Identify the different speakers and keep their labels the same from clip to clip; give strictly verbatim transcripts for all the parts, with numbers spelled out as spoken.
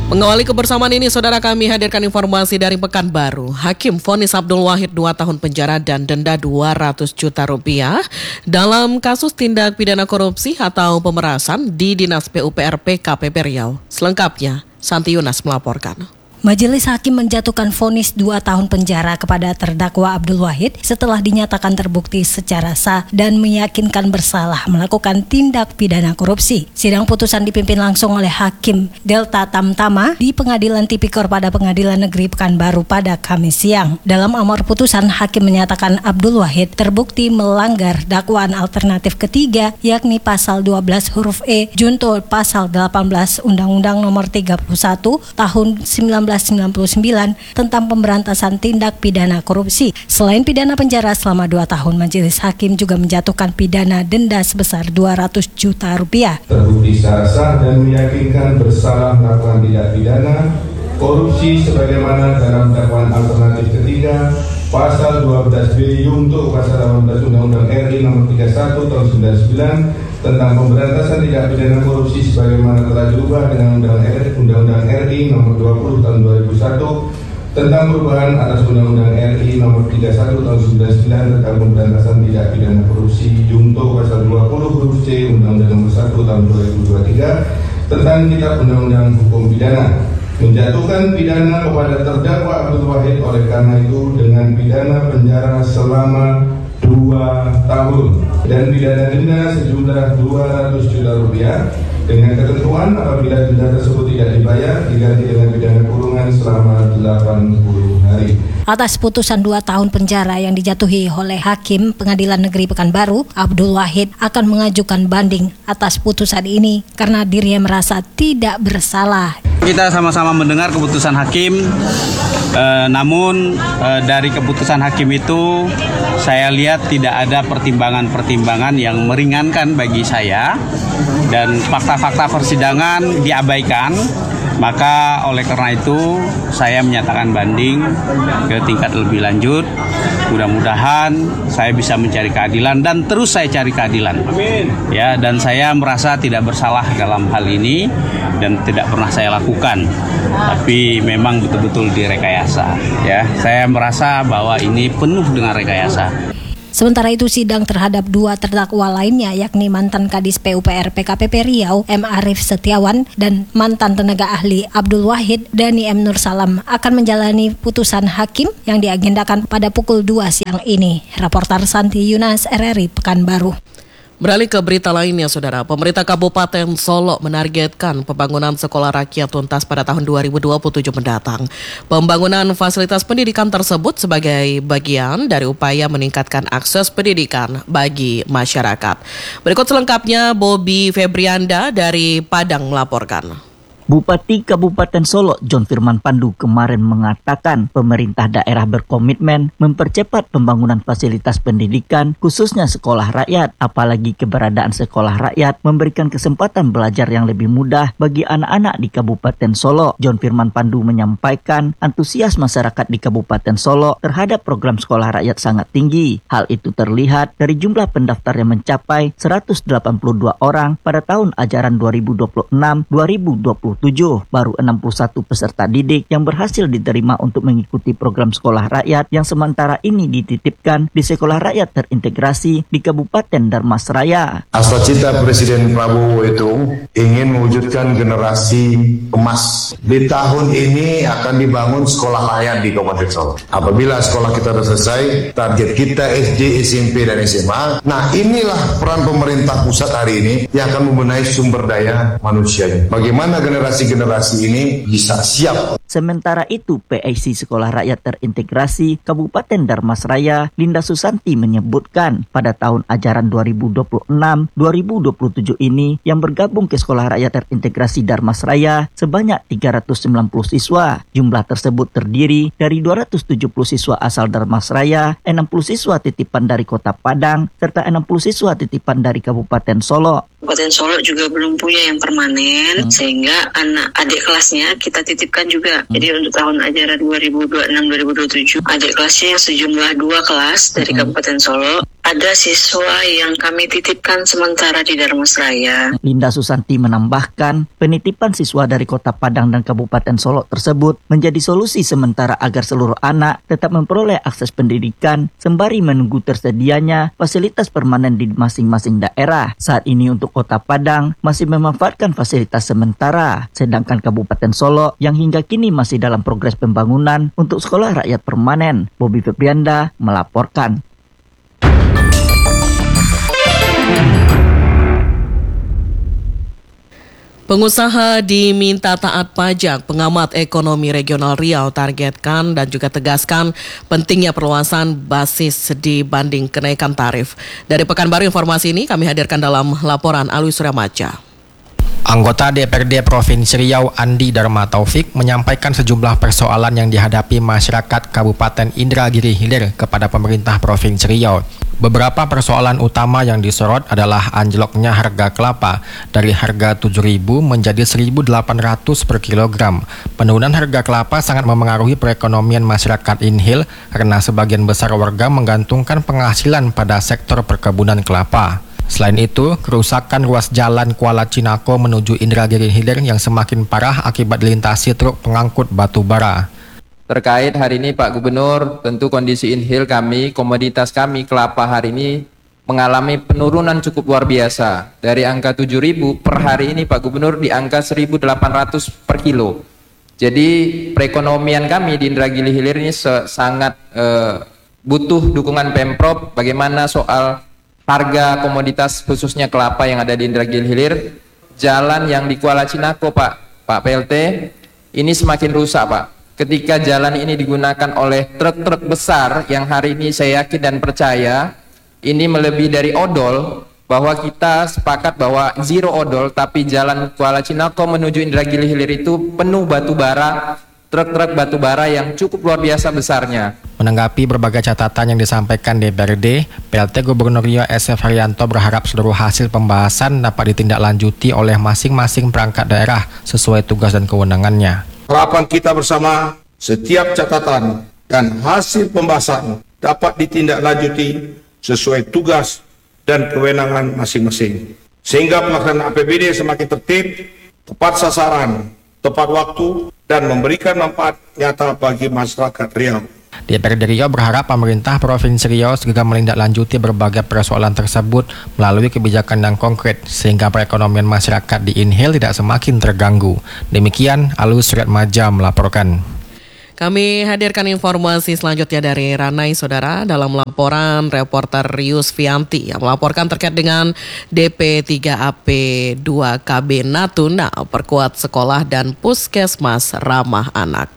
Speaker 1: Mengawali kebersamaan ini, saudara, kami hadirkan informasi dari Pekanbaru. Hakim vonis Abdul Wahid dua tahun penjara dan denda dua ratus juta rupiah dalam kasus tindak pidana korupsi atau pemerasan di Dinas P U P R P K P P Riau. Selengkapnya, Santi Yunas melaporkan.
Speaker 2: Majelis Hakim menjatuhkan vonis dua tahun penjara kepada terdakwa Abdul Wahid setelah dinyatakan terbukti secara sah dan meyakinkan bersalah melakukan tindak pidana korupsi. Sidang putusan dipimpin langsung oleh Hakim Delta Tamtama di Pengadilan Tipikor pada Pengadilan Negeri Pekanbaru pada Kamis siang. Dalam amar putusan, Hakim menyatakan Abdul Wahid terbukti melanggar dakwaan alternatif ketiga, yakni pasal dua belas huruf E junto pasal delapan belas Undang-Undang Nomor tiga puluh satu Tahun sembilan belas sembilan puluh sembilan tentang pemberantasan tindak pidana korupsi. Selain pidana penjara selama dua tahun, Majelis Hakim juga menjatuhkan pidana denda sebesar dua ratus juta rupiah.
Speaker 3: Terbukti secara sah dan meyakinkan bersalah melakukan tindak pidana korupsi sebagaimana dalam dakwaan alternatif ketiga pasal dua belas B junto pasal delapan belas Undang-Undang R I Nomor tiga puluh satu Tahun sembilan puluh sembilan tentang pemberantasan tindak pidana korupsi sebagaimana telah diubah dengan Undang-Undang R I Nomor dua puluh Tahun dua ribu satu tentang perubahan atas Undang-Undang R I Nomor tiga puluh satu Tahun sembilan puluh sembilan tentang pemberantasan tindak pidana korupsi junto pasal dua puluh huruf C Undang-Undang Nomor satu Tahun dua ribu dua puluh tiga tentang Kitab Undang-Undang Hukum Pidana, menjatuhkan pidana kepada terdakwa Abdul Wahid oleh karena itu dengan pidana penjara selama dua tahun dan pidana denda sejumlah dua ratus juta rupiah dengan ketentuan apabila denda tersebut tidak dibayar diganti dengan pidana kurungan selama delapan puluh hari.
Speaker 2: Atas putusan dua tahun penjara yang dijatuhi oleh Hakim Pengadilan Negeri Pekanbaru, Abdul Wahid akan mengajukan banding atas putusan ini karena dirinya merasa tidak bersalah.
Speaker 4: Kita sama-sama mendengar keputusan hakim, eh, namun eh, dari keputusan hakim itu saya lihat tidak ada pertimbangan-pertimbangan yang meringankan bagi saya dan fakta-fakta persidangan diabaikan. Maka oleh karena itu saya menyatakan banding ke tingkat lebih lanjut. Mudah-mudahan saya bisa mencari keadilan dan terus saya cari keadilan. Amin. Ya, dan saya merasa tidak bersalah dalam hal ini dan tidak pernah saya lakukan. Tapi memang betul-betul direkayasa. Ya, saya merasa bahwa ini penuh dengan rekayasa.
Speaker 2: Sementara itu, sidang terhadap dua terdakwa lainnya, yakni mantan Kadis P U P R P K P P Riau M. Arif Setiawan dan mantan tenaga ahli Abdul Wahid Dhani M. Nursalam akan menjalani putusan hakim yang diagendakan pada pukul dua siang ini. Raporter Santi Yunas, R R I Pekanbaru.
Speaker 1: Beralih ke berita lainnya, saudara. Pemerintah Kabupaten Solo menargetkan pembangunan sekolah rakyat tuntas pada tahun dua ribu dua puluh tujuh mendatang. Pembangunan fasilitas pendidikan tersebut sebagai bagian dari upaya meningkatkan akses pendidikan bagi masyarakat. Berikut selengkapnya, Bobby Febrianda dari Padang melaporkan.
Speaker 5: Bupati Kabupaten Solo John Firman Pandu kemarin mengatakan pemerintah daerah berkomitmen mempercepat pembangunan fasilitas pendidikan khususnya sekolah rakyat, apalagi keberadaan sekolah rakyat memberikan kesempatan belajar yang lebih mudah bagi anak-anak di Kabupaten Solo. John Firman Pandu menyampaikan antusias masyarakat di Kabupaten Solo terhadap program sekolah rakyat sangat tinggi. Hal itu terlihat dari jumlah pendaftar yang mencapai seratus delapan puluh dua orang pada tahun ajaran dua ribu dua puluh enam dua ribu dua puluh tujuh. Baru enam puluh satu peserta didik yang berhasil diterima untuk mengikuti program sekolah rakyat yang sementara ini dititipkan di sekolah rakyat terintegrasi di Kabupaten Dharmasraya.
Speaker 3: Cita Presiden Prabowo itu ingin mewujudkan generasi emas. Di tahun ini akan dibangun sekolah rakyat di Kabupaten Solo. Apabila sekolah kita sudah selesai, target kita S D, S M P, dan S M A. Nah, inilah peran pemerintah pusat hari ini yang akan membenahi sumber daya manusianya. Bagaimana generasi generasi ini bisa siap.
Speaker 5: Sementara itu, P I C Sekolah Rakyat Terintegrasi Kabupaten Dharmasraya, Linda Susanti menyebutkan pada tahun ajaran dua ribu dua puluh enam dua ribu dua puluh tujuh ini yang bergabung ke Sekolah Rakyat Terintegrasi Dharmasraya sebanyak tiga ratus sembilan puluh siswa. Jumlah tersebut terdiri dari dua ratus tujuh puluh siswa asal Dharmasraya, enam puluh siswa titipan dari Kota Padang, serta enam puluh siswa titipan dari Kabupaten Solo.
Speaker 6: Kabupaten Solo juga belum punya yang permanen, hmm. sehingga anak adik kelasnya kita titipkan juga. Hmm. Jadi untuk tahun ajaran dua ribu dua puluh enam dua ribu dua puluh tujuh, adik kelasnya yang sejumlah dua kelas dari hmm. Kabupaten Solo, ada siswa yang kami titipkan sementara di Darmasraya.
Speaker 5: Linda Susanti menambahkan, penitipan siswa dari Kota Padang dan Kabupaten Solok tersebut menjadi solusi sementara agar seluruh anak tetap memperoleh akses pendidikan sembari menunggu tersedianya fasilitas permanen di masing-masing daerah. Saat ini untuk Kota Padang masih memanfaatkan fasilitas sementara, sedangkan Kabupaten Solok yang hingga kini masih dalam progres pembangunan untuk sekolah rakyat permanen. Bobby Febrianda melaporkan.
Speaker 1: Pengusaha diminta taat pajak. Pengamat ekonomi regional Riau targetkan dan juga tegaskan pentingnya perluasan basis dibanding kenaikan tarif. Dari Pekanbaru informasi ini kami hadirkan dalam laporan Alwi Suramaja.
Speaker 7: Anggota D P R D Provinsi Riau Andi Dharma Taufik menyampaikan sejumlah persoalan yang dihadapi masyarakat Kabupaten Indragiri Hilir kepada pemerintah Provinsi Riau. Beberapa persoalan utama yang disorot adalah anjloknya harga kelapa dari harga tujuh ribu menjadi seribu delapan ratus per kilogram. Penurunan harga kelapa sangat memengaruhi perekonomian masyarakat Inhil karena sebagian besar warga menggantungkan penghasilan pada sektor perkebunan kelapa. Selain itu, kerusakan ruas jalan Kuala Cinako menuju Indragiri Hilir yang semakin parah akibat dilintasi truk pengangkut batu bara.
Speaker 8: Terkait hari ini Pak Gubernur, tentu kondisi Inhil kami, komoditas kami kelapa hari ini mengalami penurunan cukup luar biasa. Dari angka tujuh ribu per hari ini Pak Gubernur di angka seribu delapan ratus per kilo. Jadi perekonomian kami di Indragiri Hilir ini sangat eh, butuh dukungan Pemprov bagaimana soal harga komoditas khususnya kelapa yang ada di Indragiri Hilir. Jalan yang di Kuala Cinako Pak, Pak P L T, ini semakin rusak Pak. Ketika jalan ini digunakan oleh truk-truk besar yang hari ini saya yakin dan percaya ini melebihi dari odol, bahwa kita sepakat bahwa zero odol, tapi jalan Kuala Cinako menuju Indragiri Hilir itu penuh batu bara, truk-truk batu bara yang cukup luar biasa besarnya.
Speaker 7: Menanggapi berbagai catatan yang disampaikan D P R D, P L T Gubernur Riau S F Haryanto berharap seluruh hasil pembahasan dapat ditindaklanjuti oleh masing-masing perangkat daerah sesuai tugas dan kewenangannya.
Speaker 9: Harapan kita bersama, setiap catatan dan hasil pembahasan dapat ditindaklanjuti sesuai tugas dan kewenangan masing-masing. Sehingga pelaksanaan A P B D semakin tertib, tepat sasaran, tepat waktu, dan memberikan manfaat nyata bagi masyarakat Riau.
Speaker 7: D P R D Riau berharap pemerintah Provinsi Riau segera menindaklanjuti berbagai persoalan tersebut melalui kebijakan yang konkret sehingga perekonomian masyarakat di Inhil tidak semakin terganggu. Demikian Alwi Suramaja melaporkan.
Speaker 1: Kami hadirkan informasi selanjutnya dari Ranai, Saudara, dalam laporan reporter Rius Fianti yang melaporkan terkait dengan D P tiga A P dua K B Natuna, perkuat sekolah dan puskesmas ramah anak.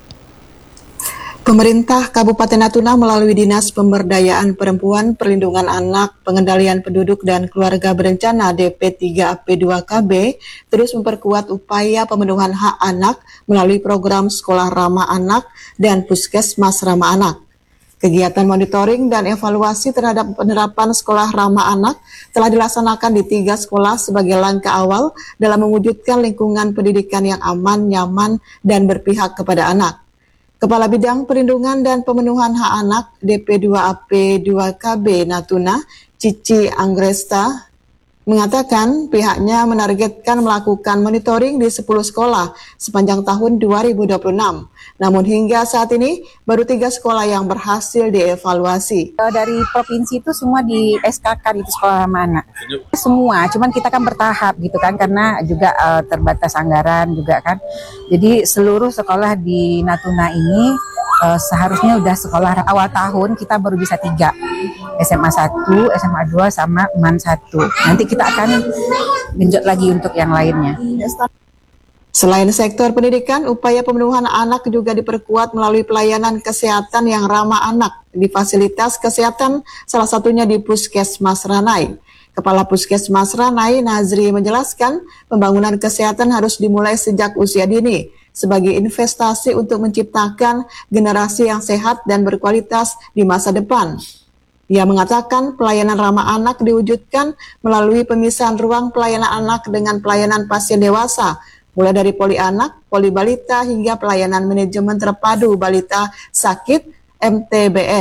Speaker 10: Pemerintah Kabupaten Natuna melalui Dinas Pemberdayaan Perempuan, Perlindungan Anak, Pengendalian Penduduk dan Keluarga Berencana D P tiga A P dua K B terus memperkuat upaya pemenuhan hak anak melalui program Sekolah Ramah Anak dan Puskesmas Ramah Anak. Kegiatan monitoring dan evaluasi terhadap penerapan Sekolah Ramah Anak telah dilaksanakan di tiga sekolah sebagai langkah awal dalam mewujudkan lingkungan pendidikan yang aman, nyaman, dan berpihak kepada anak. Kepala Bidang Perlindungan dan Pemenuhan Hak Anak D P dua A P dua K B Natuna, Cici Anggresta, mengatakan pihaknya menargetkan melakukan monitoring di sepuluh sekolah sepanjang tahun dua ribu dua puluh enam. Namun hingga saat ini baru tiga sekolah yang berhasil dievaluasi.
Speaker 11: Dari provinsi itu semua di S K K itu sekolah ramah anak. Semua, cuman kita kan bertahap gitu kan karena juga uh, terbatas anggaran juga kan. Jadi seluruh sekolah di Natuna ini uh, seharusnya udah sekolah awal tahun kita baru bisa tiga. S M A satu, S M A dua sama U M A N satu. Nanti kita akan genjot lagi untuk yang lainnya.
Speaker 10: Selain sektor pendidikan, upaya pemenuhan anak juga diperkuat melalui pelayanan kesehatan yang ramah anak di fasilitas kesehatan, salah satunya di Puskesmas Ranai. Kepala Puskesmas Ranai, Nazri, menjelaskan pembangunan kesehatan harus dimulai sejak usia dini sebagai investasi untuk menciptakan generasi yang sehat dan berkualitas di masa depan. Ia mengatakan pelayanan ramah anak diwujudkan melalui pemisahan ruang pelayanan anak dengan pelayanan pasien dewasa, mulai dari poli anak, poli balita, hingga pelayanan manajemen terpadu balita sakit M T B S.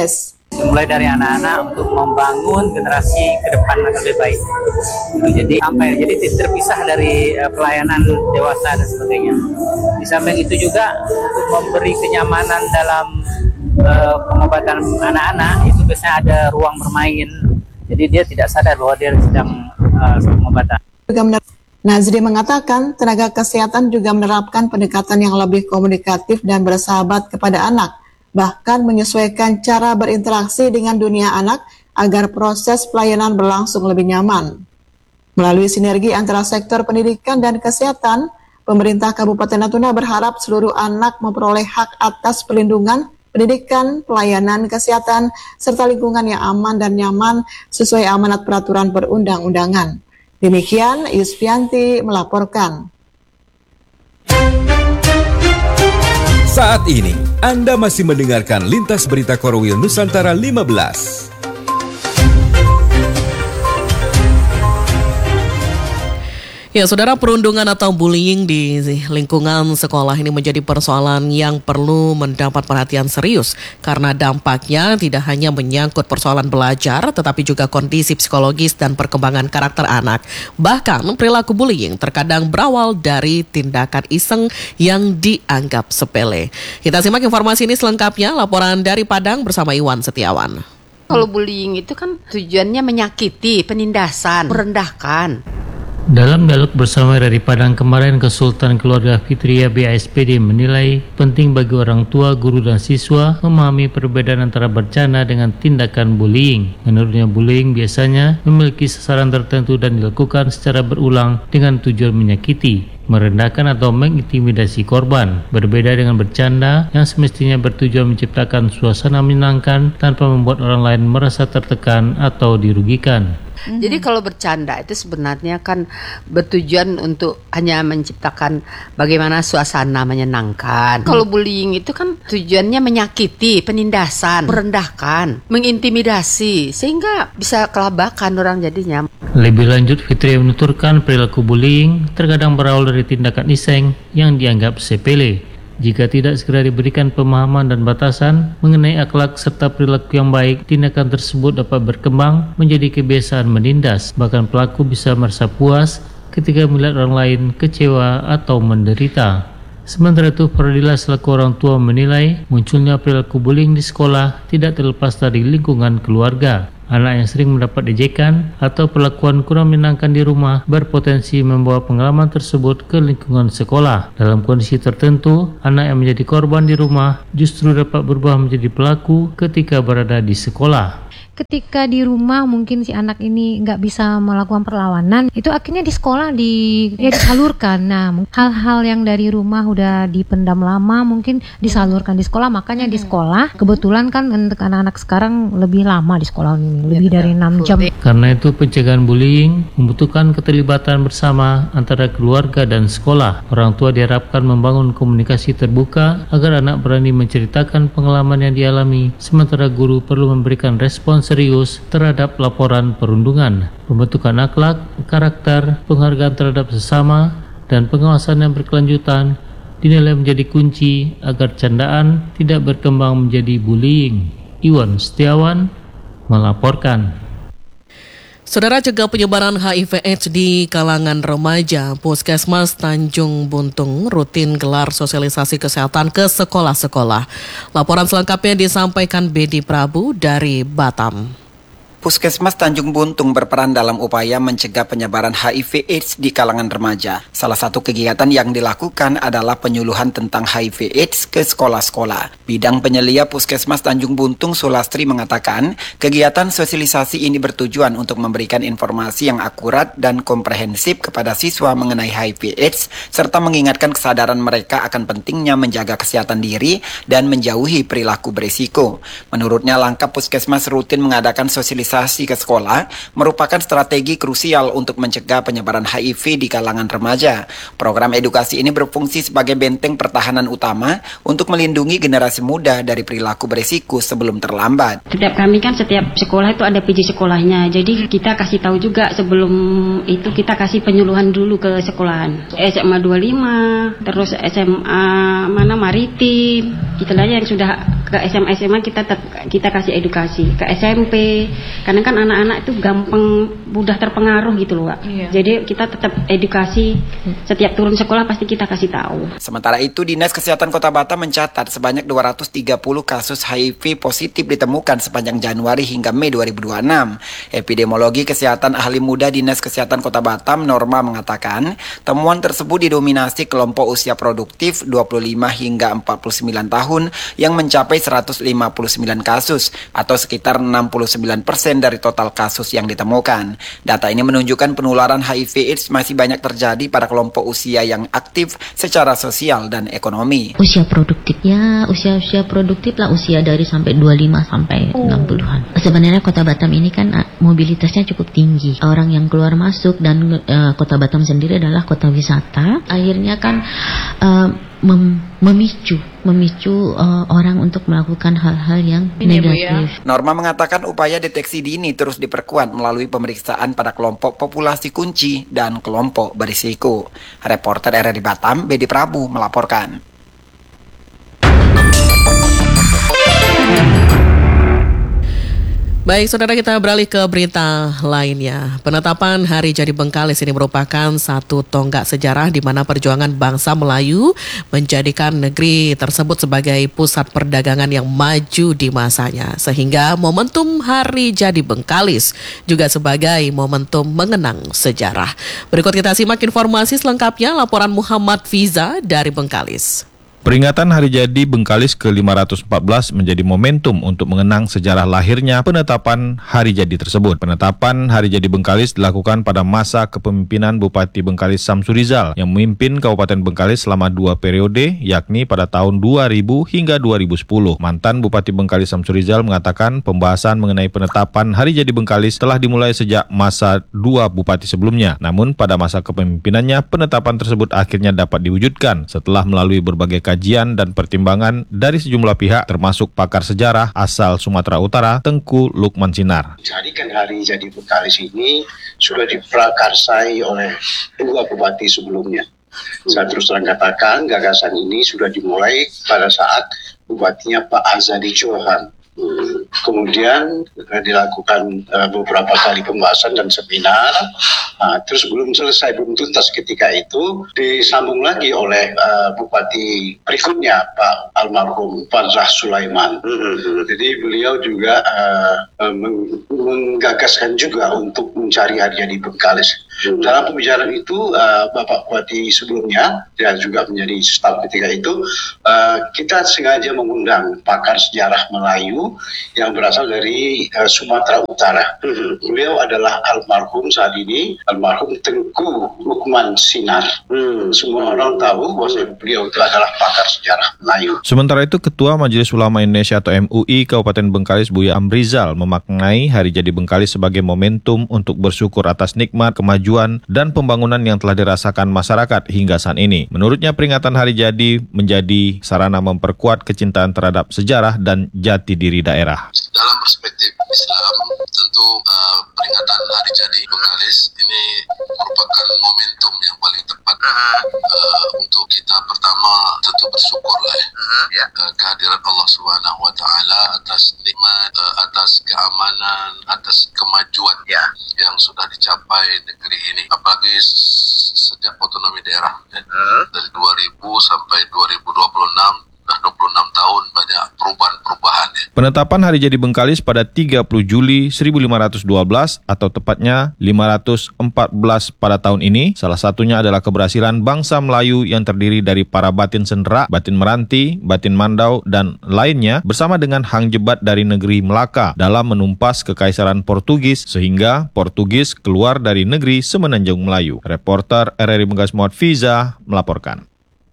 Speaker 12: Mulai dari anak-anak untuk membangun generasi ke depan yang lebih baik. Jadi apa ya? Jadi terpisah dari uh, pelayanan dewasa dan sebagainya. Di samping itu juga untuk memberi kenyamanan dalam uh, pengobatan anak-anak, itu biasanya ada ruang bermain. Jadi dia tidak sadar bahwa dia sedang uh, pengobatan.
Speaker 10: Nazri mengatakan tenaga kesehatan juga menerapkan pendekatan yang lebih komunikatif dan bersahabat kepada anak, bahkan menyesuaikan cara berinteraksi dengan dunia anak agar proses pelayanan berlangsung lebih nyaman. Melalui sinergi antara sektor pendidikan dan kesehatan, pemerintah Kabupaten Natuna berharap seluruh anak memperoleh hak atas perlindungan, pendidikan, pelayanan kesehatan, serta lingkungan yang aman dan nyaman sesuai amanat peraturan perundang-undangan. Demikian, Yuspianti melaporkan.
Speaker 13: Saat ini, Anda masih mendengarkan Lintas Berita Korwil Nusantara lima belas.
Speaker 1: Ya, saudara, perundungan atau bullying di lingkungan sekolah ini menjadi persoalan yang perlu mendapat perhatian serius karena dampaknya tidak hanya menyangkut persoalan belajar tetapi juga kondisi psikologis dan perkembangan karakter anak. Bahkan perilaku bullying terkadang berawal dari tindakan iseng yang dianggap sepele. Kita simak informasi ini selengkapnya, laporan dari Padang bersama Iwan Setiawan.
Speaker 14: Kalau bullying itu kan tujuannya menyakiti, penindasan, merendahkan.
Speaker 15: Dalam dialog bersama dari Padang kemarin, Kesultanan Keluarga Fitria B A S P D menilai penting bagi orang tua, guru dan siswa memahami perbedaan antara bencana dengan tindakan bullying. Menurutnya, bullying biasanya memiliki sasaran tertentu dan dilakukan secara berulang dengan tujuan menyakiti, merendahkan atau mengintimidasi korban. Berbeda dengan bercanda yang semestinya bertujuan menciptakan suasana menyenangkan tanpa membuat orang lain merasa tertekan atau dirugikan.
Speaker 14: Mm-hmm. Jadi kalau bercanda itu sebenarnya kan bertujuan untuk hanya menciptakan bagaimana suasana menyenangkan. Mm. Kalau bullying itu kan tujuannya menyakiti, penindasan, merendahkan, mengintimidasi sehingga bisa kelabakan orang jadinya.
Speaker 15: Lebih lanjut, Fitri menuturkan perilaku bullying terkadang berawal dari tindakan iseng yang dianggap sepele. Jika tidak segera diberikan pemahaman dan batasan mengenai akhlak serta perilaku yang baik, tindakan tersebut dapat berkembang menjadi kebiasaan menindas. Bahkan pelaku bisa merasa puas ketika melihat orang lain kecewa atau menderita. Sementara itu, Fardila selaku orang tua menilai munculnya perilaku bullying di sekolah tidak terlepas dari lingkungan keluarga. Anak yang sering mendapat ejekan atau perlakuan kurang menyenangkan di rumah berpotensi membawa pengalaman tersebut ke lingkungan sekolah. Dalam kondisi tertentu, anak yang menjadi korban di rumah justru dapat berubah menjadi pelaku ketika berada di sekolah.
Speaker 16: Ketika di rumah mungkin si anak ini nggak bisa melakukan perlawanan, itu akhirnya di sekolah di ya disalurkan. Nah, hal-hal yang dari rumah udah dipendam lama mungkin disalurkan di sekolah. Makanya di sekolah kebetulan kan untuk anak-anak sekarang lebih lama di sekolah ini, lebih ya, dari enam jam.
Speaker 15: Karena itu pencegahan bullying membutuhkan keterlibatan bersama antara keluarga dan sekolah. Orang tua diharapkan membangun komunikasi terbuka agar anak berani menceritakan pengalaman yang dialami, sementara guru perlu memberikan respon serius terhadap laporan perundungan. Pembentukan akhlak, karakter, penghargaan terhadap sesama, dan pengawasan yang berkelanjutan dinilai menjadi kunci agar candaan tidak berkembang menjadi bullying. Iwan Setiawan melaporkan.
Speaker 1: Saudara, cegah penyebaran H I V AIDS di kalangan remaja, Puskesmas Tanjung Buntung rutin gelar sosialisasi kesehatan ke sekolah-sekolah. Laporan selengkapnya disampaikan Bedi Prabu dari Batam.
Speaker 17: Puskesmas Tanjung Buntung berperan dalam upaya mencegah penyebaran H I V AIDS di kalangan remaja. Salah satu kegiatan yang dilakukan adalah penyuluhan tentang H I V AIDS ke sekolah-sekolah. Bidang penyelia Puskesmas Tanjung Buntung Sulastri mengatakan, kegiatan sosialisasi ini bertujuan untuk memberikan informasi yang akurat dan komprehensif kepada siswa mengenai H I V AIDS, serta mengingatkan kesadaran mereka akan pentingnya menjaga kesehatan diri dan menjauhi perilaku berisiko. Menurutnya, langkah Puskesmas rutin mengadakan sosialisasi ke sekolah merupakan strategi krusial untuk mencegah penyebaran H I V di kalangan remaja. Program edukasi ini berfungsi sebagai benteng pertahanan utama untuk melindungi generasi muda dari perilaku berisiko sebelum terlambat.
Speaker 18: Setiap kami kan setiap sekolah itu ada P J sekolahnya, jadi kita kasih tahu juga sebelum itu kita kasih penyuluhan dulu ke sekolahan. S M A dua puluh lima, terus S M A mana Maritim, itulah yang sudah Ke S M A S M A kita ter- kita kasih edukasi, ke S M P karena kan anak-anak itu gampang mudah terpengaruh gitu loh, Pak. Iya. Jadi kita tetap edukasi, setiap turun sekolah pasti kita kasih tahu.
Speaker 17: Sementara itu, Dinas Kesehatan Kota Batam mencatat sebanyak dua ratus tiga puluh kasus H I V positif ditemukan sepanjang Januari hingga Mei dua ribu dua puluh enam. Epidemiologi Kesehatan Ahli Muda Dinas Kesehatan Kota Batam, Norma, mengatakan temuan tersebut didominasi kelompok usia produktif dua puluh lima hingga empat puluh sembilan tahun yang mencapai seratus lima puluh sembilan kasus atau sekitar enam puluh sembilan persen dari total kasus yang ditemukan. Data ini menunjukkan penularan H I V AIDS masih banyak terjadi pada kelompok usia yang aktif secara sosial dan ekonomi.
Speaker 19: Usia produktif ya, usia-usia produktif lah, usia dari sampai dua puluh lima sampai enam puluhan. Sebenarnya Kota Batam ini kan mobilitasnya cukup tinggi. Orang yang keluar masuk dan uh, Kota Batam sendiri adalah kota wisata. Akhirnya kan uh, mem- memicu memicu uh, orang untuk melakukan hal-hal yang ini, negatif.
Speaker 17: Norma mengatakan upaya deteksi dini terus diperkuat melalui pemeriksaan pada kelompok populasi kunci dan kelompok berisiko. Reporter R R I Batam, Bedi Prabu melaporkan.
Speaker 1: Baik, saudara, kita beralih ke berita lainnya. Penetapan Hari Jadi Bengkalis ini merupakan satu tonggak sejarah di mana perjuangan bangsa Melayu menjadikan negeri tersebut sebagai pusat perdagangan yang maju di masanya. Sehingga momentum Hari Jadi Bengkalis juga sebagai momentum mengenang sejarah. Berikut kita simak informasi selengkapnya, laporan Muhammad Fiza dari Bengkalis.
Speaker 20: Peringatan Hari Jadi Bengkalis ke lima ratus empat belas menjadi momentum untuk mengenang sejarah lahirnya penetapan Hari Jadi tersebut. Penetapan Hari Jadi Bengkalis dilakukan pada masa kepemimpinan Bupati Bengkalis Samsu Rizal yang memimpin Kabupaten Bengkalis selama dua periode, yakni pada tahun dua ribu hingga dua ribu sepuluh. Mantan Bupati Bengkalis Samsu Rizal mengatakan pembahasan mengenai penetapan Hari Jadi Bengkalis telah dimulai sejak masa dua bupati sebelumnya. Namun pada masa kepemimpinannya penetapan tersebut akhirnya dapat diwujudkan setelah melalui berbagai kajian dan pertimbangan dari sejumlah pihak termasuk pakar sejarah asal Sumatera Utara, Tengku Lukman Sinar.
Speaker 21: Jadi kan Hari Jadi Bengkalis ini sudah diprakarsai oleh dua bupati sebelumnya. Saya terus terang katakan gagasan ini sudah dimulai pada saat bupatinya Pak Azadi Johan. Hmm. Kemudian uh, dilakukan uh, beberapa kali pembahasan dan seminar, uh, terus belum selesai, belum tuntas ketika itu disambung lagi oleh uh, bupati berikutnya Pak almarhum Fadzrah Sulaiman. Hmm. Jadi beliau juga uh, uh, meng- menggagaskan juga untuk mencari Hari Jadi Bengkalis. Hmm. Dalam pembicaraan itu uh, Bapak Bupati sebelumnya dan juga menjadi staf ketika itu uh, kita sengaja mengundang pakar sejarah Melayu yang berasal dari uh, Sumatera Utara. Hmm. Beliau adalah almarhum saat ini, almarhum Tengku Lukman Sinar. Hmm. Semua orang tahu bahwa beliau itu adalah pakar sejarah Melayu.
Speaker 20: Sementara itu, Ketua Majelis Ulama Indonesia atau M U I Kabupaten Bengkalis Buya Amrizal memaknai Hari Jadi Bengkalis sebagai momentum untuk bersyukur atas nikmat, kemajuan, dan pembangunan yang telah dirasakan masyarakat hingga saat ini. Menurutnya, peringatan Hari Jadi menjadi sarana memperkuat kecintaan terhadap sejarah dan jati diri daerah.
Speaker 22: Dalam perspektif Islam, tentu uh, peringatan Hari Jadi Bengkalis ini merupakan momentum yang paling tepat uh, untuk kita pertama tentu bersyukur lah ya, uh, kehadiran Allah Subhanahu Wa Taala atas nikmat, uh, atas keamanan, atas kemajuan ya, yang sudah dicapai negeri ini. Apalagi sejak otonomi daerah ya, dari dua ribu sampai dua ribu dua puluh enam. dua puluh enam tahun banyak perubahan-perubahan ya.
Speaker 20: Penetapan Hari Jadi Bengkalis pada tiga puluh Juli seribu lima ratus dua belas atau tepatnya lima ratus empat belas pada tahun ini, salah satunya adalah keberhasilan bangsa Melayu yang terdiri dari para batin Senderak, batin Meranti, batin Mandau, dan lainnya bersama dengan Hang Jebat dari negeri Melaka dalam menumpas kekaisaran Portugis sehingga Portugis keluar dari negeri Semenanjung Melayu. Reporter R R I Bengkalis Muhammad Fiza melaporkan.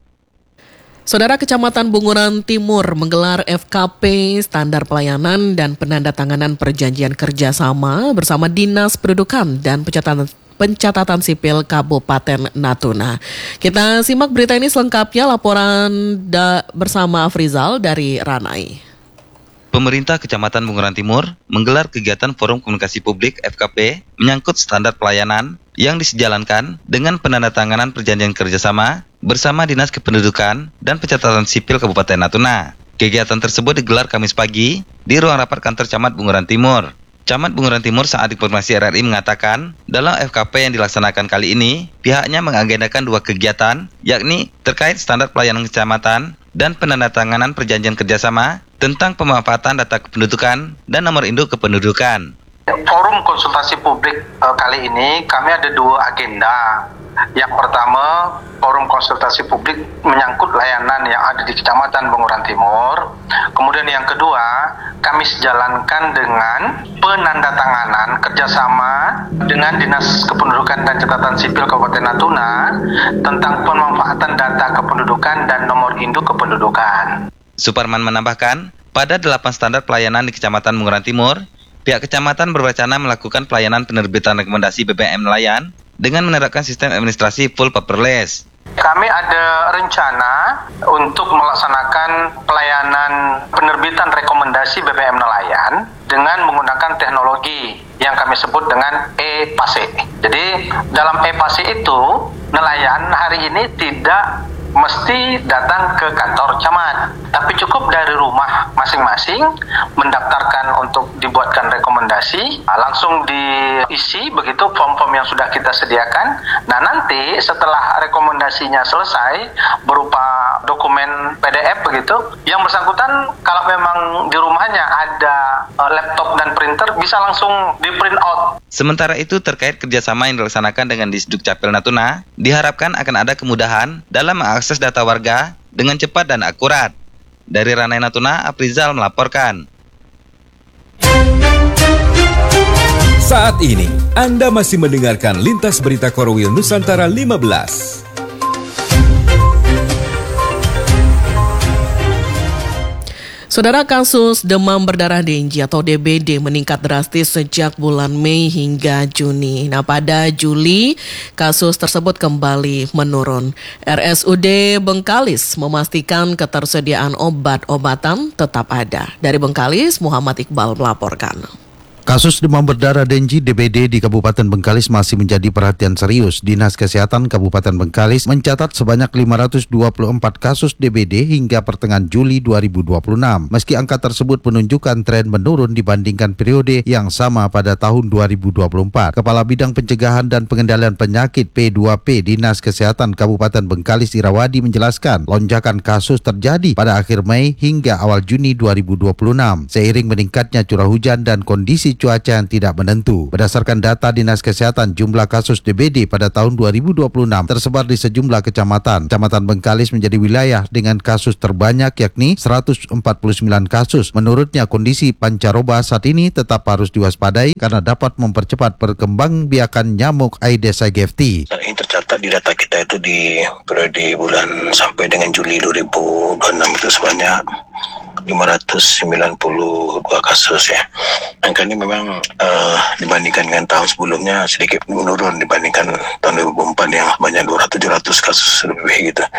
Speaker 1: Saudara, Kecamatan Bunguran Timur menggelar F K P Standar Pelayanan dan Penandatanganan Perjanjian Kerjasama bersama Dinas Pendudukan dan Pencatatan Pencatatan Sipil Kabupaten Natuna. Kita simak berita ini selengkapnya, laporan da- bersama Afrizal dari Ranai.
Speaker 23: Pemerintah Kecamatan Bunguran Timur menggelar kegiatan Forum Komunikasi Publik F K P menyangkut standar pelayanan yang disejalankan dengan penandatanganan perjanjian kerjasama bersama Dinas Kependudukan dan Pencatatan Sipil Kabupaten Natuna. Kegiatan tersebut digelar Kamis pagi di ruang rapat kantor Camat Bunguran Timur. Camat Bunguran Timur saat informasi R R I mengatakan, dalam F K P yang dilaksanakan kali ini, pihaknya mengagendakan dua kegiatan, yakni terkait standar pelayanan kecamatan dan penandatanganan perjanjian kerjasama tentang pemanfaatan data kependudukan dan nomor induk kependudukan.
Speaker 2: Forum konsultasi publik uh, kali ini kami ada dua agenda. Yang pertama, forum konsultasi publik menyangkut layanan yang ada di Kecamatan Bunguran Timur. Kemudian yang kedua, kami sejalankan dengan penandatanganan kerjasama dengan Dinas Kependudukan dan Catatan Sipil Kabupaten Natuna tentang pemanfaatan data kependudukan dan nomor induk kependudukan.
Speaker 23: Suparman menambahkan, pada delapan standar pelayanan di Kecamatan Bunguran Timur, pihak kecamatan berencana melakukan pelayanan penerbitan rekomendasi B B M nelayan dengan menerapkan sistem administrasi full paperless.
Speaker 2: Kami ada rencana untuk melaksanakan pelayanan penerbitan rekomendasi B B M nelayan dengan menggunakan teknologi yang kami sebut dengan e-Pase. Jadi dalam e-Pase itu nelayan hari ini tidak mesti datang ke kantor camat, tapi cukup dari rumah masing-masing mendaftarkan untuk dibuatkan rekomendasi, langsung diisi begitu form-form yang sudah kita sediakan. Nah nanti setelah rekomendasinya selesai berupa dokumen P D F begitu, yang bersangkutan kalau memang di rumahnya ada laptop dan printer bisa langsung di print out.
Speaker 23: Sementara itu terkait kerjasama yang dilaksanakan dengan Disduk Capil Natuna, diharapkan akan ada kemudahan dalam mengakses data warga dengan cepat dan akurat. Dari Ranai Natuna, Aprizal melaporkan.
Speaker 13: Saat ini, Anda masih mendengarkan Lintas Berita Korwil Nusantara lima belas.
Speaker 1: Saudara, kasus demam berdarah dengue atau D B D meningkat drastis sejak bulan Mei hingga Juni. Nah, pada Juli, kasus tersebut kembali menurun. R S U D Bengkalis memastikan ketersediaan obat-obatan tetap ada. Dari Bengkalis, Muhammad Iqbal melaporkan.
Speaker 3: Kasus demam berdarah dengue D B D di Kabupaten Bengkalis masih menjadi perhatian serius. Dinas Kesehatan Kabupaten Bengkalis mencatat sebanyak lima ratus dua puluh empat kasus D B D hingga pertengahan Juli dua ribu dua puluh enam. Meski angka tersebut menunjukkan tren menurun dibandingkan periode yang sama pada tahun dua ribu dua puluh empat. Kepala Bidang Pencegahan dan Pengendalian Penyakit P dua P Dinas Kesehatan Kabupaten Bengkalis Irawadi menjelaskan lonjakan kasus terjadi pada akhir Mei hingga awal Juni dua ribu dua puluh enam seiring meningkatnya curah hujan dan kondisi cuaca yang tidak menentu. Berdasarkan data Dinas Kesehatan, jumlah kasus D B D pada tahun dua ribu dua puluh enam tersebar di sejumlah kecamatan. Kecamatan Bengkalis menjadi wilayah dengan kasus terbanyak yakni seratus empat puluh sembilan kasus. Menurutnya, kondisi pancaroba saat ini tetap harus diwaspadai karena dapat mempercepat perkembangbiakan nyamuk Aedes aegypti.
Speaker 21: Ini tercatat di data kita itu di periode bulan sampai dengan Juli dua ribu dua puluh enam itu sebanyak lima ratus sembilan puluh dua kasus ya. Angka ini memang uh, dibandingkan dengan tahun sebelumnya sedikit menurun dibandingkan tahun dua ribu dua puluh empat yang banyak dua ratus tujuh ratus kasus lebih gitu.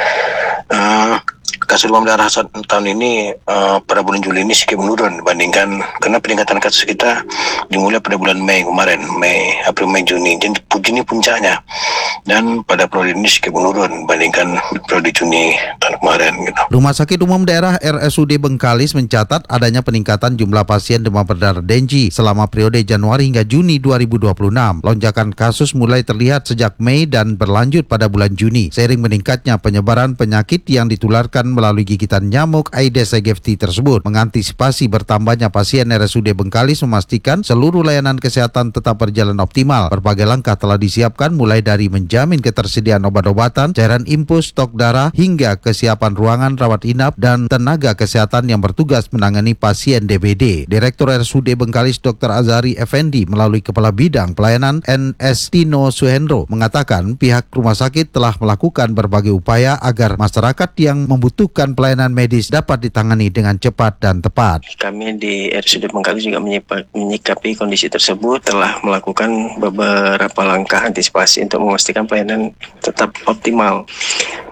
Speaker 21: Uh, kasus demam berdarah tahun ini uh, pada bulan Juli ini sedikit menurun dibandingkan karena peningkatan kasus kita dimulai pada bulan Mei kemarin, Mei, April, Mei, Juni. Jadi ini puncaknya. Dan pada periode ini sedikit menurun dibandingkan periode Juni tahun kemarin gitu.
Speaker 3: Rumah Sakit Umum Daerah R S U D Bengkalis mencatat adanya peningkatan jumlah pasien demam berdarah dengue selama periode Januari hingga Juni dua ribu dua puluh enam. Lonjakan kasus mulai terlihat sejak Mei dan berlanjut pada bulan Juni. Seiring meningkatnya penyebaran penyakit yang ditularkan melalui gigitan nyamuk Aedes aegypti tersebut. Mengantisipasi bertambahnya pasien, R S U D Bengkalis memastikan seluruh layanan kesehatan tetap berjalan optimal. Berbagai langkah telah disiapkan mulai dari menjamin ketersediaan obat-obatan, cairan infus, stok darah, hingga kesiapan ruangan rawat inap dan tenaga kesehatan yang bertugas menangani pasien D B D. Direktur R S U D Bengkalis Doktor Azari Effendi melalui Kepala Bidang Pelayanan N S Tino Suhendro mengatakan pihak rumah sakit telah melakukan berbagai upaya agar masyarakat yang membutuhkan pelayanan medis dapat ditangani dengan cepat dan tepat.
Speaker 21: Kami di R S U D Bengkalis juga menyikapi kondisi tersebut, telah melakukan beberapa langkah antisipasi untuk memastikan pelayanan tetap optimal.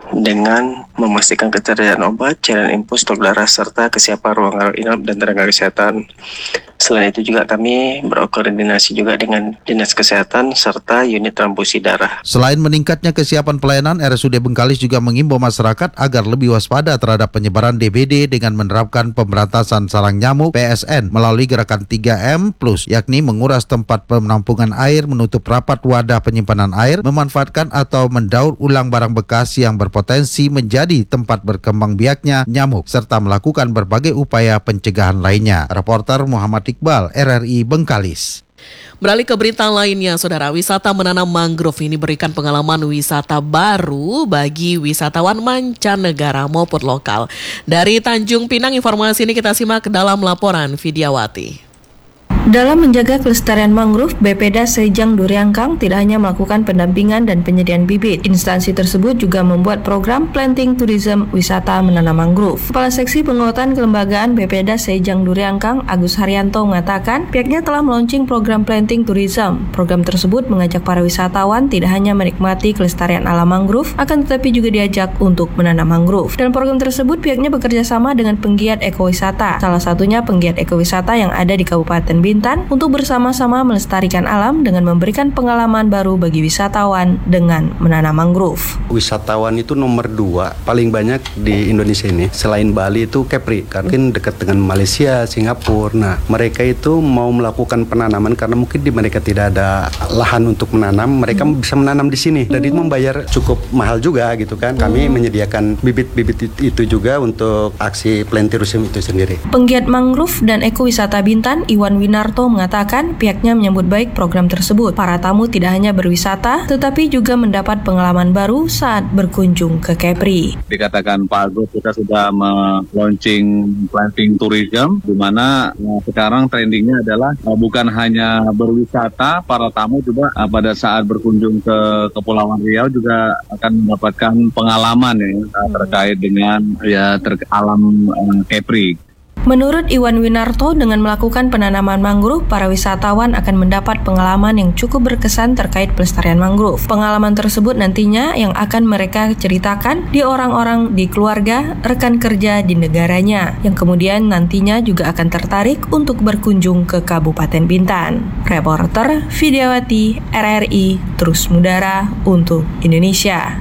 Speaker 4: dengan memastikan ketersediaan obat, cairan infus, stok darah, serta kesiapan ruang rawat inap dan tenaga kesehatan. Selain itu juga kami berkoordinasi juga dengan Dinas Kesehatan serta unit transfusi darah.
Speaker 3: Selain meningkatnya kesiapan pelayanan, R S U D Bengkalis juga mengimbau masyarakat agar lebih waspada terhadap penyebaran D B D dengan menerapkan pemberantasan sarang nyamuk P S N melalui gerakan tiga M plus, yakni menguras tempat penampungan air, menutup rapat wadah penyimpanan air, memanfaatkan atau mendaur ulang barang bekas yang berpotensi menjadi tempat berkembang biaknya nyamuk, serta melakukan berbagai upaya pencegahan lainnya. Reporter Muhammad Iqbal, R R I Bengkalis.
Speaker 1: Beralih ke berita lainnya, saudara, wisata menanam mangrove ini berikan pengalaman wisata baru bagi wisatawan mancanegara maupun lokal. Dari Tanjung Pinang, informasi ini kita simak dalam laporan Vidyawati.
Speaker 5: Dalam menjaga kelestarian mangrove, B P D A Sejang Duriangkang tidak hanya melakukan pendampingan dan penyediaan bibit. Instansi tersebut juga membuat program planting tourism wisata menanam mangrove. Kepala Seksi Penguatan Kelembagaan B P D A Sejang Duriangkang, Agus Haryanto, mengatakan pihaknya telah meluncing program planting tourism. Program tersebut mengajak para wisatawan tidak hanya menikmati kelestarian alam mangrove, akan tetapi juga diajak untuk menanam mangrove. Dalam program tersebut, pihaknya bekerja sama dengan penggiat ekowisata. Salah satunya penggiat ekowisata yang ada di Kabupaten Bintan untuk bersama-sama melestarikan alam dengan memberikan pengalaman baru bagi wisatawan dengan menanam mangrove.
Speaker 6: Wisatawan itu nomor dua paling banyak di Indonesia ini. Selain Bali itu Kepri, karena mungkin dekat dengan Malaysia, Singapura. Nah, mereka itu mau melakukan penanaman karena mungkin di mereka tidak ada lahan untuk menanam, mereka hmm. bisa menanam di sini. Dan itu membayar cukup mahal juga gitu kan. Kami hmm. menyediakan bibit-bibit itu juga untuk aksi planting tourism itu sendiri.
Speaker 5: Penggiat mangrove dan ekowisata Bintan, Iwan Winar mengatakan pihaknya menyambut baik program tersebut. Para tamu tidak hanya berwisata, tetapi juga mendapat pengalaman baru saat berkunjung ke Kepri.
Speaker 24: Dikatakan Pak Agus, kita sudah me-launching planting tourism, di mana uh, sekarang trendingnya adalah uh, bukan hanya berwisata, para tamu juga uh, pada saat berkunjung ke Kepulauan Riau juga akan mendapatkan pengalaman ya uh, terkait dengan ya ter- alam uh, Kepri.
Speaker 5: Menurut Iwan Winarto, dengan melakukan penanaman mangrove, para wisatawan akan mendapat pengalaman yang cukup berkesan terkait pelestarian mangrove. Pengalaman tersebut nantinya yang akan mereka ceritakan di orang-orang di keluarga, rekan kerja di negaranya, yang kemudian nantinya juga akan tertarik untuk berkunjung ke Kabupaten Bintan. Reporter Vidyawati, R R I, terus mudara untuk Indonesia.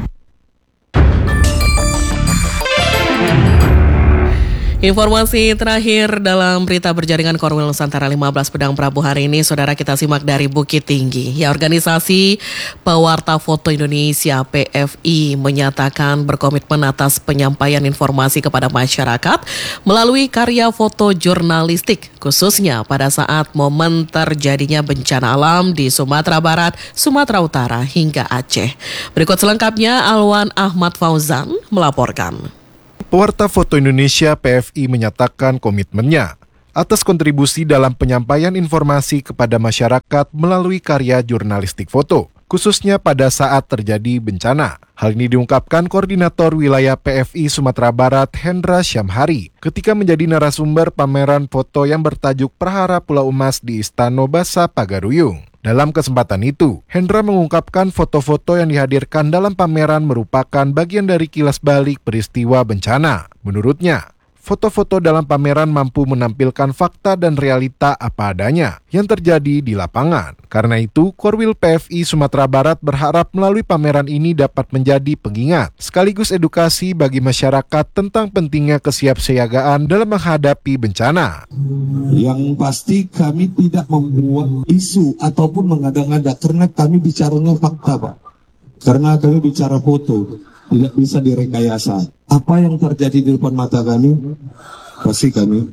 Speaker 1: Informasi terakhir dalam berita berjaringan Korwil Nusantara lima belas Pedang Prabu hari ini, saudara, kita simak dari Bukit Tinggi. Ya, organisasi Pewarta Foto Indonesia P F I menyatakan berkomitmen atas penyampaian informasi kepada masyarakat melalui karya foto jurnalistik, khususnya pada saat momen terjadinya bencana alam di Sumatera Barat, Sumatera Utara hingga Aceh. Berikut selengkapnya, Alwan Ahmad Fauzan melaporkan.
Speaker 25: Pewarta Foto Indonesia P F I menyatakan komitmennya atas kontribusi dalam penyampaian informasi kepada masyarakat melalui karya jurnalistik foto, khususnya pada saat terjadi bencana. Hal ini diungkapkan Koordinator Wilayah P F I Sumatera Barat Hendra Syamhari ketika menjadi narasumber pameran foto yang bertajuk Prahara Pulau Emas di Istana Basa Pagaruyung. Dalam kesempatan itu, Hendra mengungkapkan foto-foto yang dihadirkan dalam pameran merupakan bagian dari kilas balik peristiwa bencana. Menurutnya, foto-foto dalam pameran mampu menampilkan fakta dan realita apa adanya yang terjadi di lapangan. Karena itu, Korwil P F I Sumatera Barat berharap melalui pameran ini dapat menjadi pengingat sekaligus edukasi bagi masyarakat tentang pentingnya kesiapsiagaan dalam menghadapi bencana.
Speaker 26: Yang pasti kami tidak membuat isu ataupun mengada-ngada karena kami bicaranya fakta, Pak. Karena kami bicara foto, tidak bisa direkayasa. Apa yang terjadi di depan mata kami, pasti kami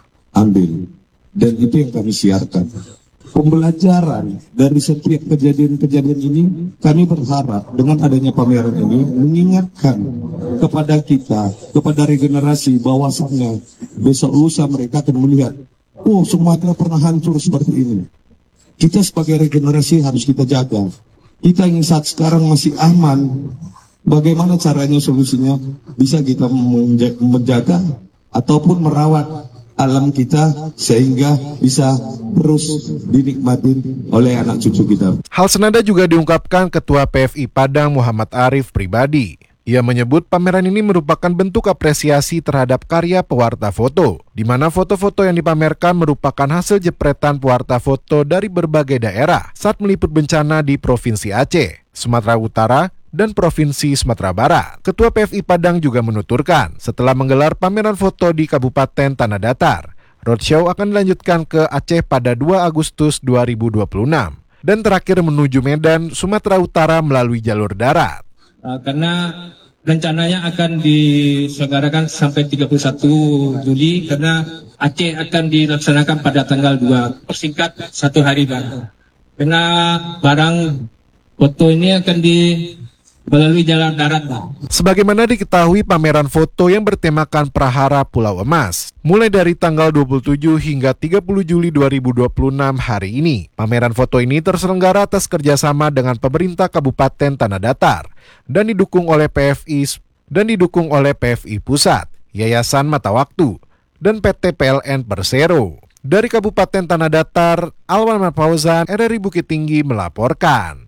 Speaker 26: ambil. Dan itu yang kami siarkan. Pembelajaran dari setiap kejadian-kejadian ini, kami berharap dengan adanya pameran ini mengingatkan kepada kita, kepada regenerasi bahwasannya besok lusa mereka akan melihat, oh Sumatera pernah hancur seperti ini. Kita sebagai regenerasi harus kita jaga. Kita yang saat sekarang masih aman, bagaimana caranya solusinya bisa kita menjaga ataupun merawat alam kita sehingga bisa terus dinikmati oleh anak cucu kita.
Speaker 25: Hal senada juga diungkapkan Ketua P F I Padang Muhammad Arif pribadi. Ia menyebut pameran ini merupakan bentuk apresiasi terhadap karya pewarta foto, di mana foto-foto yang dipamerkan merupakan hasil jepretan pewarta foto dari berbagai daerah saat meliput bencana di Provinsi Aceh, Sumatera Utara, dan Provinsi Sumatera Barat. Ketua P F I Padang juga menuturkan, setelah menggelar pameran foto di Kabupaten Tanah Datar, roadshow akan dilanjutkan ke Aceh pada dua Agustus dua ribu dua puluh enam dan terakhir menuju Medan, Sumatera Utara melalui jalur darat.
Speaker 7: Uh, karena rencananya akan diselenggarakan sampai tiga puluh satu Juli karena Aceh akan dilaksanakan pada tanggal dua, persingkat satu hari baru. Karena barang foto ini akan di melalui jalan darat.
Speaker 25: Sebagaimana diketahui, pameran foto yang bertemakan Prahara Pulau Emas mulai dari tanggal dua puluh tujuh hingga tiga puluh Juli dua ribu dua puluh enam hari ini. Pameran foto ini terselenggara atas kerjasama dengan pemerintah Kabupaten Tanah Datar dan didukung oleh P F I dan didukung oleh P F I Pusat, Yayasan Mata Waktu, dan P T P L N Persero. Dari Kabupaten Tanah Datar, Alwan Fauzan, R R I Bukit Tinggi melaporkan.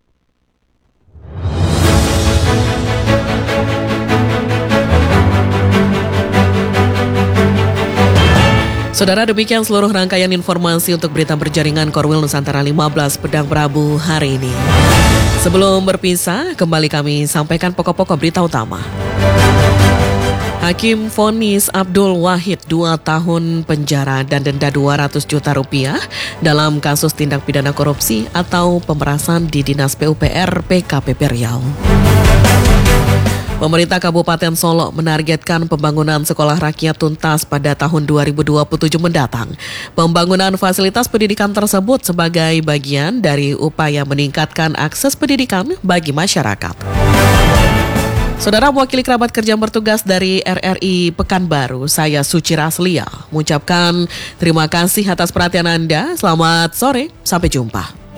Speaker 1: Saudara, demikian seluruh rangkaian informasi untuk berita berjaringan Korwil Nusantara lima belas Pedang Prabu hari ini. Sebelum berpisah, kembali kami sampaikan pokok-pokok berita utama. Hakim vonis Abdul Wahid dua tahun penjara dan denda dua ratus juta rupiah dalam kasus tindak pidana korupsi atau pemerasan di Dinas P U P R P K P P Riau. Pemerintah Kabupaten Solok menargetkan pembangunan sekolah rakyat tuntas pada tahun dua ribu dua puluh tujuh mendatang. Pembangunan fasilitas pendidikan tersebut sebagai bagian dari upaya meningkatkan akses pendidikan bagi masyarakat. Saudara, mewakili kerabat kerja yang bertugas dari R R I Pekanbaru, saya Suci Raslia mengucapkan terima kasih atas perhatian Anda. Selamat sore, sampai jumpa.